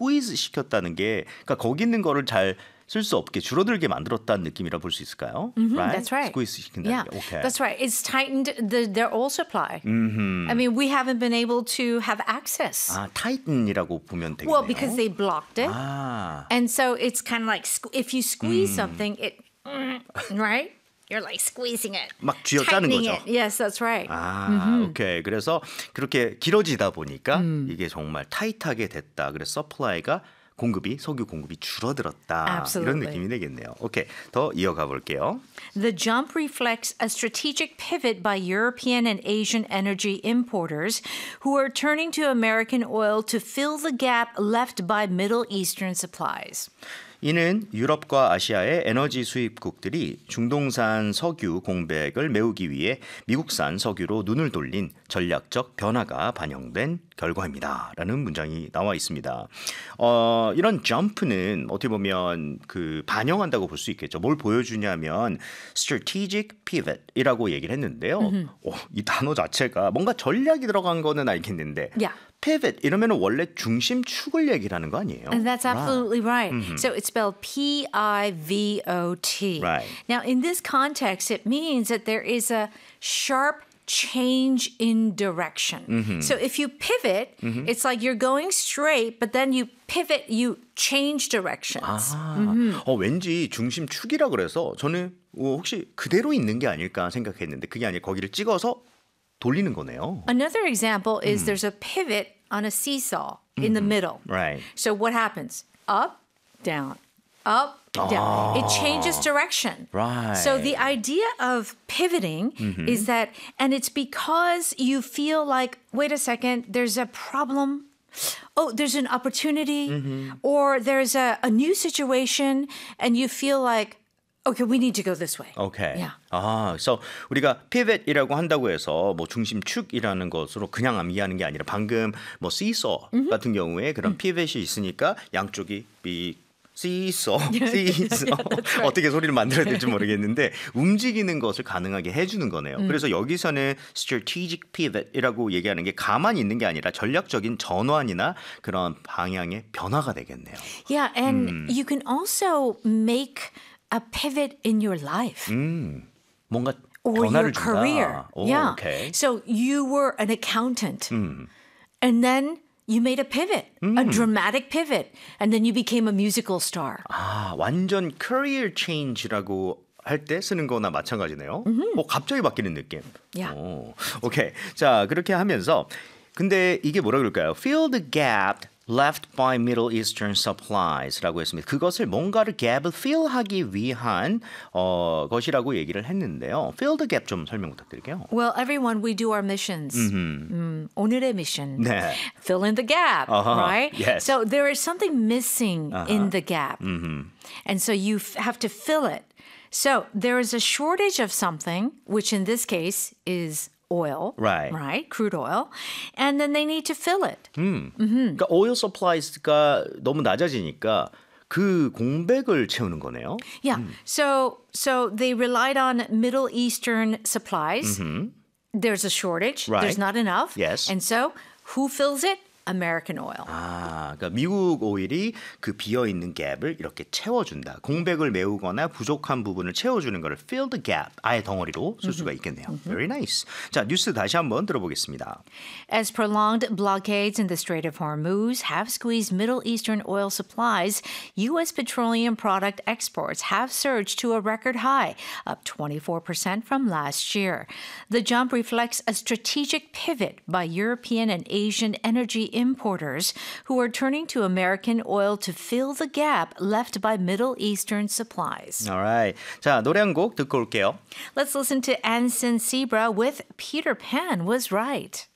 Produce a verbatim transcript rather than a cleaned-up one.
squeeze 시켰다는 게 그러니까 거기 있는 거를 잘 쓸 수 없게 줄어들게 만들었다는 느낌이라 볼 수 있을까요? Mm-hmm, right? That's right. squeeze 시킨다는 Yeah, 게. Okay. that's right. It's tightened the, their oil supply. Mm-hmm. I mean, we haven't been able to have access. 아, tighten이라고 보면 되겠네요. Well, because they blocked it. 아. And so it's kind of like squ- if you squeeze something, it, right? You're like squeezing it. 막 쥐어짜는 tightening 거죠. it. Yes, that's right. 아, Mm-hmm. 오케이. 그래서 그렇게 길어지다 보니까 음. 이게 정말 타이트하게 됐다. 그래서 서플라이가 공급이 석유 공급이 줄어들었다. Absolutely. 이런 느낌이 되겠네요. 오케이. 더 이어가 볼게요. The jump reflects a strategic pivot by European and Asian energy importers who are turning to American oil to fill the gap left by Middle Eastern supplies. 이는 유럽과 아시아의 에너지 수입국들이 중동산 석유 공백을 메우기 위해 미국산 석유로 눈을 돌린 전략적 변화가 반영된 결과입니다. 라는 문장이 나와 있습니다. 어, 이런 점프는 어떻게 보면 그 반영한다고 볼 수 있겠죠. 뭘 보여주냐면 strategic pivot이라고 얘기를 했는데요. 오, 이 단어 자체가 뭔가 전략이 들어간 거는 알겠는데 Yeah. pivot 이러면 원래 중심축을 얘기를 하는 거 아니에요? And that's absolutely right. Mm-hmm. So it's spelled P I V O T. Right. Now, in this context, it means that there is a sharp change in direction. Mm-hmm. So if you pivot, Mm-hmm. it's like you're going straight, but then you pivot, you change directions. 아, 어, 왠지 중심축이라 그래서 저는 어, 혹시 그대로 있는 게 아닐까 생각했는데 그게 아니라 거기를 찍어서 돌리는 거네요. Another example is there's a pivot on a seesaw in the middle. Right. So what happens? Up, down, up, down. It changes direction. Right. So the idea of pivoting is that, and it's because you feel like, wait a second, there's a problem. Oh, there's an opportunity, or there's a, a new situation, and you feel like, okay, we need to go this way. 오케이. Yeah. 아, 그래서 우리가 pivot이라고 한다고 해서 뭐 중심축이라는 것으로 그냥 이해하는 게 아니라 방금 뭐 seesaw 같은 경우에 그런 pivot이 있으니까 양쪽이 비 seesaw, seesaw right. 어떻게 소리를 만들어야 될지 모르겠는데 움직이는 것을 가능하게 해주는 거네요. 그래서 여기서는 strategic pivot이라고 얘기하는 게 가만히 있는 게 아니라 전략적인 전환이나 그런 방향의 변화가 되겠네요. Yeah, and you can also make a pivot in your life. 음, 뭔가 Or 변화를 your career. 준다. 오, yeah. 오케이. So you were an accountant. And then you made a pivot, a dramatic pivot. And then you became a musical star. 아, 완전 career change라고 할 때 쓰는 거나 마찬가지네요. 뭐 갑자기 바뀌는 느낌. Yeah. 오, 오케이. 자, 그렇게 하면서 근데 이게 뭐라 그럴까요? Fill the gap left by Middle Eastern supplies라고 했습니다. 그것을 뭔가를 갭을 fill하기 위한 어, 것이라고 얘기를 했는데요. Fill the gap 좀 설명 부탁드릴게요. Well, everyone, we do our missions. 음, 오늘의 mission. 네. Fill in the gap, Uh-huh. right? Yes. So there is something missing in the gap. And so you f- have to fill it. So there is a shortage of something, which in this case is oil, Right. right? Crude oil. And then they need to fill it. 그러니까 oil supplies가 너무 낮아지니까 그 공백을 채우는 거네요. Yeah. So so they relied on Middle Eastern supplies. There's a shortage. Right. There's not enough. Yes. And so who fills it? American oil. 아, 그러니까 미국 오일이 그 비어 있는 갭을 이렇게 채워준다. 공백을 메우거나 부족한 부분을 채워주는 거를 fill the gap. 아예 덩어리로 쓸 수가 있겠네요. Very nice. 자, 뉴스 다시 한번 들어보겠습니다. As prolonged blockades in the Strait of Hormuz have squeezed Middle Eastern oil supplies, U S petroleum product exports have surged to a record high, up twenty-four percent from last year. The jump reflects a strategic pivot by European and Asian energy importers who are turning to American oil to fill the gap left by Middle Eastern supplies. Alright. 자, 노래 한 곡 듣고 올게요. Let's listen to Anson Zebra with Peter Pan Was Right.